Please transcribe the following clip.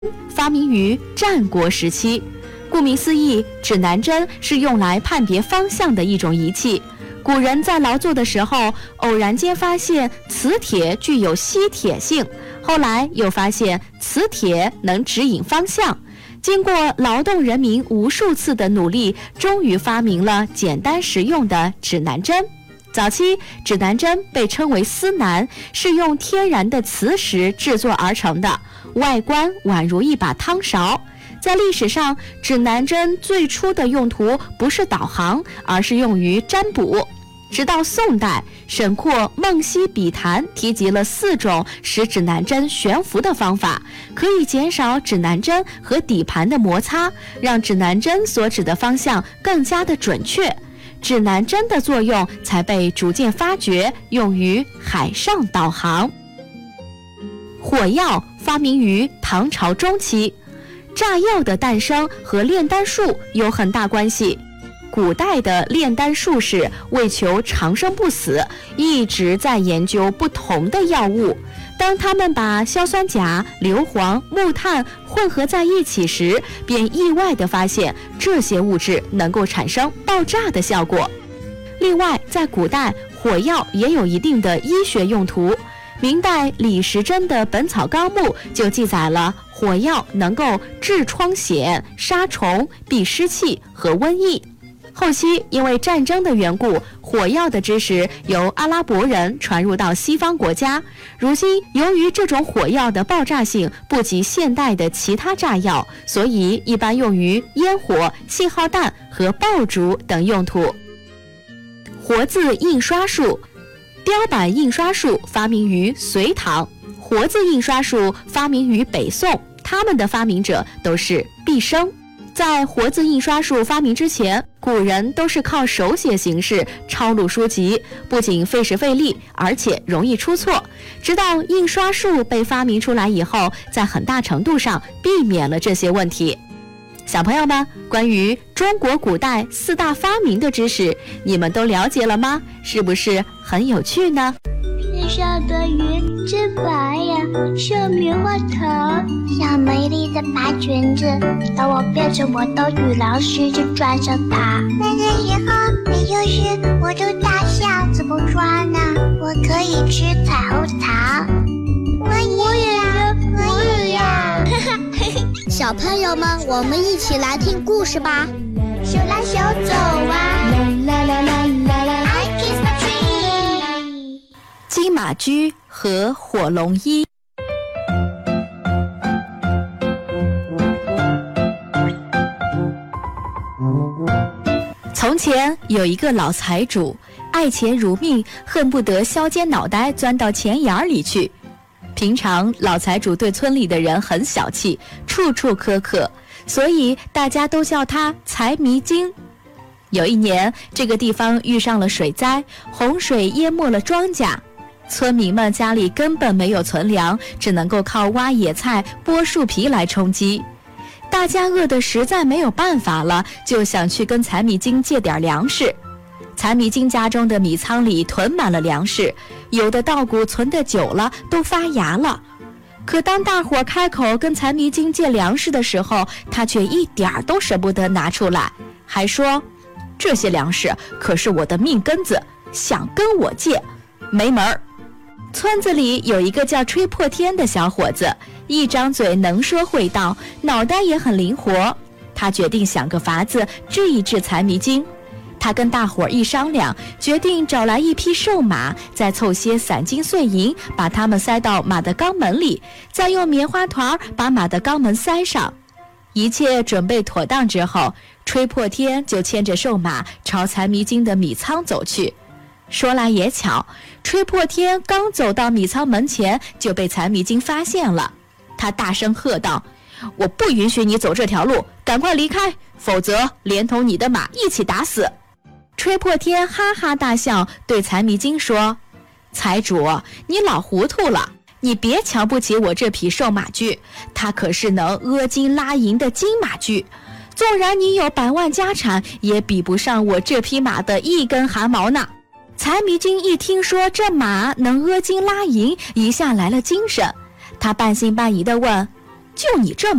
发明于战国时期。顾名思义，指南针是用来判别方向的一种仪器。古人在劳作的时候，偶然间发现磁铁具有吸铁性，后来又发现磁铁能指引方向。经过劳动人民无数次的努力，终于发明了简单实用的指南针。早期指南针被称为司南，是用天然的磁石制作而成的，外观宛如一把汤勺。在历史上，指南针最初的用途不是导航，而是用于占卜。直到宋代，沈括《梦溪笔谈》提及了4种使指南针悬浮的方法，可以减少指南针和底盘的摩擦，让指南针所指的方向更加的准确。指南针的作用才被逐渐发掘，用于海上导航。火药发明于唐朝中期。炸药的诞生和炼丹术有很大关系。古代的炼丹术士为求长生不死，一直在研究不同的药物。当他们把硝酸钾、硫磺、木炭混合在一起时，便意外地发现这些物质能够产生爆炸的效果。另外，在古代，火药也有一定的医学用途。明代李时珍的《本草纲目》就记载了火药能够治疮癣、杀虫、避湿气和瘟疫。后期因为战争的缘故，火药的知识由阿拉伯人传入到西方国家。如今由于这种火药的爆炸性不及现代的其他炸药，所以一般用于烟火、信号弹和爆竹等用途。活字印刷术。雕版印刷术发明于隋唐，活字印刷术发明于北宋，他们的发明者都是毕升。在活字印刷术发明之前，古人都是靠手写形式抄录书籍，不仅费时费力，而且容易出错。直到印刷术被发明出来以后，在很大程度上避免了这些问题。小朋友们，关于中国古代4大发明的知识，你们都了解了吗？是不是很有趣呢？ 天上的云真白呀，像棉花糖，像美丽的白裙子。当我变成我的羽狼时，就穿上它。那个时候，你就是我的大象，怎么穿呢？我可以吃彩虹糖。我也要。 小朋友们，我们一起来听故事吧。 手拉手走啊，啦啦啦啦啦 I kiss my tree。 金马驹和火龙一。从前有一个老财主，爱钱如命，恨不得削尖脑袋钻到钱眼里去。平常老财主对村里的人很小气，处处苛刻，所以大家都叫他财迷精。有一年，这个地方遇上了水灾，洪水淹没了庄稼，村民们家里根本没有存粮，只能够靠挖野菜、剥树皮来充饥。大家饿得实在没有办法了，就想去跟财迷精借点粮食。财迷精家中的米仓里囤满了粮食，有的稻谷存得久了都发芽了。可当大伙开口跟财迷精借粮食的时候，他却一点儿都舍不得拿出来，还说这些粮食可是我的命根子，想跟我借没门儿。村子里有一个叫吹破天的小伙子，一张嘴能说会道，脑袋也很灵活。他决定想个法子治一治财迷精。他跟大伙一商量，决定找来一匹瘦马，再凑些散金碎银，把它们塞到马的肛门里，再用棉花团把马的肛门塞上。一切准备妥当之后，吹破天就牵着瘦马朝财迷精的米仓走去。说来也巧，吹破天刚走到米仓门前，就被财迷精发现了。他大声喝道：我不允许你走这条路，赶快离开，否则连同你的马一起打死。吹破天哈哈大笑，对财迷精说：财主，你老糊涂了，你别瞧不起我这匹瘦马驹，它可是能阿金拉银的金马驹，纵然你有百万家产，也比不上我这匹马的一根汗毛呢。财迷精一听说这马能阿金拉银，一下来了精神，他半信半疑地问： 就你这么